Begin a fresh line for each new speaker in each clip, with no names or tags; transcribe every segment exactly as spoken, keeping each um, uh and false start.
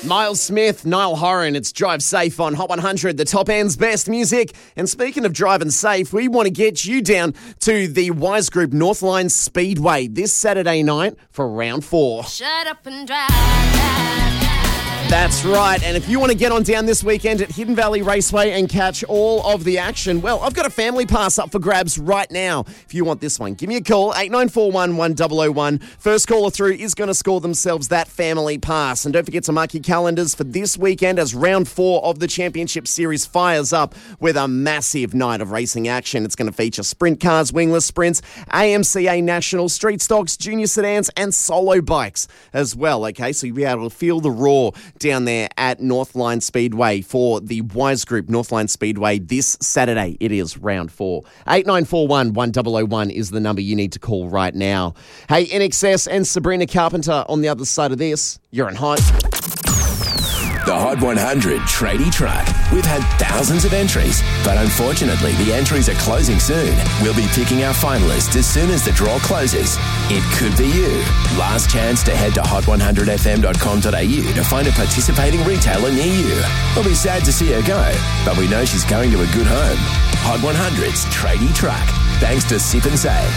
Miles Smith, Niall Horan, it's Drive Safe on Hot one hundred, the top end's best music. And speaking of driving safe, we want to get you down to the Wise Group Northline Speedway this Saturday night for round four.
Shut up and drive, drive.
That's right, and if you want to get on down this weekend at Hidden Valley Raceway and catch all of the action, well, I've got a family pass up for grabs right now. If you want this one, give me a call, eight nine four one, one zero zero one. First caller through is going to score themselves that family pass. And don't forget to mark your calendars for this weekend as round four of the Championship Series fires up with a massive night of racing action. It's going to feature sprint cars, wingless sprints, A M C A National, street stocks, junior sedans, and solo bikes as well, okay? So you'll be able to feel the roar down there at Northline Speedway for the Wise Group Northline Speedway this Saturday. It is round four. eight nine four one, one zero zero one is the number you need to call right now. Hey, N X S and Sabrina Carpenter on the other side of this. You're in Hot.
The Hot one hundred Tradie Truck. We've had thousands of entries, but unfortunately the entries are closing soon. We'll be picking our finalists as soon as the draw closes. It could be you. Last chance to head to hot one hundred f m dot com dot a u to find a participating retailer near you. We'll be sad to see her go, but we know she's going to a good home. Hot one hundred's Tradie Truck. Thanks to Sip and Save.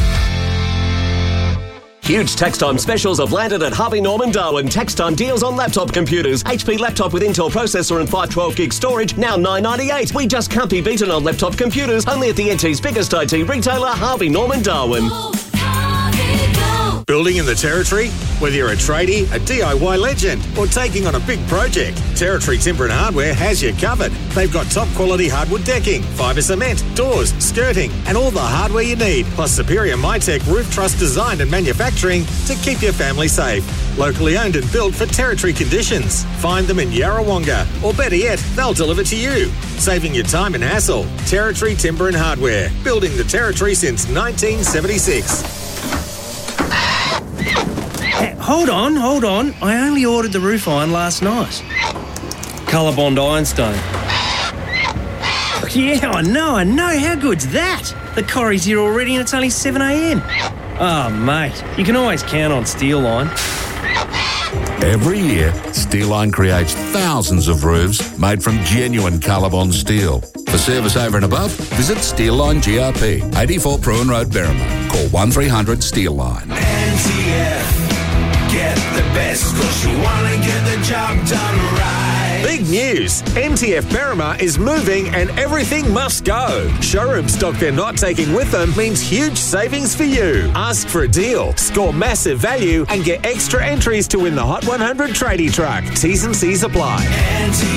Huge tax time specials have landed at Harvey Norman Darwin. Tax time deals on laptop computers. H P laptop with Intel processor and five twelve gig storage, now nine ninety-eight. We just can't be beaten on laptop computers. Only at the N T's biggest I T retailer, Harvey Norman Darwin.
Building in the Territory? Whether you're a tradie, a D I Y legend, or taking on a big project, Territory Timber and Hardware has you covered. They've got top quality hardwood decking, fibre cement, doors, skirting, and all the hardware you need, plus superior MyTech roof truss design and manufacturing to keep your family safe. Locally owned and built for Territory conditions. Find them in Yarrawonga, or better yet, they'll deliver to you, saving you time and hassle. Territory Timber and Hardware, building the Territory since nineteen seventy-six.
Hey, hold on, hold on. I only ordered the roof iron last night. Colorbond Ironstone. Yeah, I know, I know. How good's that? The Corrie's here already and it's only seven a m. Oh, mate, you can always count on Steel Line.
Every year, Steel Line creates thousands of roofs made from genuine Colorbond steel. For service over and above, visit Steel Line G R P, eighty-four Pruin Road, Berrima. Call one three hundred Steel Line.
N T F, get the best cause you want to get the job done right.
Big news! N T F Berrima is moving and everything must go. Showroom stock they're not taking with them means huge savings for you. Ask for a deal, score massive value and get extra entries to win the Hot one hundred Tradie Truck. T's and C's apply.
N T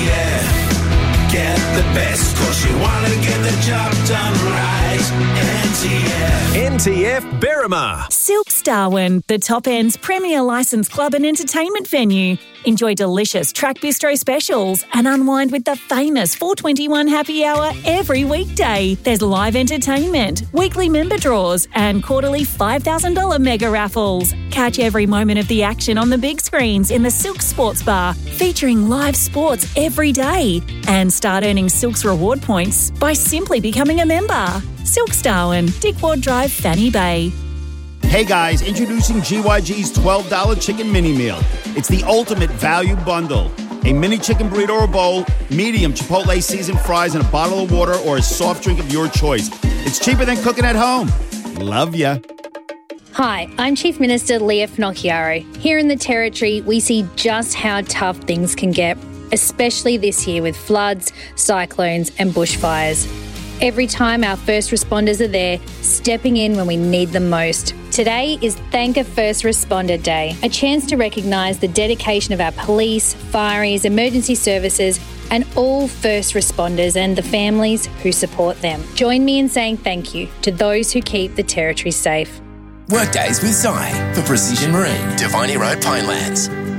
F, get the best cause you want to get the job done right. N T F.
N T F Berrima.
Silks Darwin, the top end's premier licensed club and entertainment venue. Enjoy delicious track bistro specials and unwind with the famous four twenty-one happy hour every weekday. There's live entertainment, weekly member draws and quarterly five thousand dollars mega raffles. Catch every moment of the action on the big screens in the Silks Sports Bar, featuring live sports every day. And start earning Silks reward points by simply becoming a member. Silks Darwin, Dick Ward Drive, Fanny Bay.
Hey guys, introducing G Y G's twelve dollars Chicken Mini Meal. It's the ultimate value bundle. A mini chicken burrito or bowl, medium Chipotle seasoned fries, and a bottle of water or a soft drink of your choice. It's cheaper than cooking at home. Love ya.
Hi, I'm Chief Minister Leah Finocchiaro. Here in the Territory, we see just how tough things can get, especially this year with floods, cyclones and bushfires. Every time our first responders are there, stepping in when we need them most. Today is Thank a First Responder Day, a chance to recognise the dedication of our police, fireys, emergency services and all first responders and the families who support them. Join me in saying thank you to those who keep the Territory safe.
Workdays with Zy for Precision Marine, Diviny Road, Pinelands.